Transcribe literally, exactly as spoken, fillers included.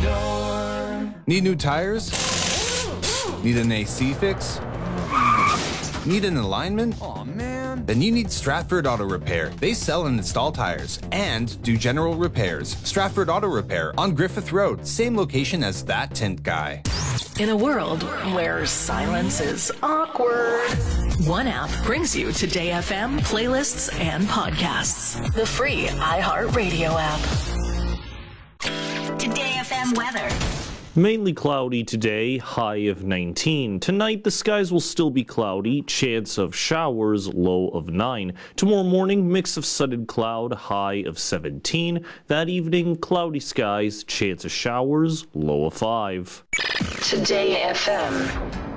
door. Need new tires? Need an A C fix? Need an alignment? Aw, man. Then you need Stratford Auto Repair. They sell and install tires and do general repairs. Stratford Auto Repair on Griffith Road, same location as that tint guy. In a world where silence is awkward, one app brings you Today F M playlists and podcasts. The free iHeartRadio app. Today F M weather. Mainly cloudy today, high of nineteen. Tonight, the skies will still be cloudy, chance of showers, low of nine. Tomorrow morning, mix of sun and cloud, high of seventeen. That evening, cloudy skies, chance of showers, low of five. Today F M.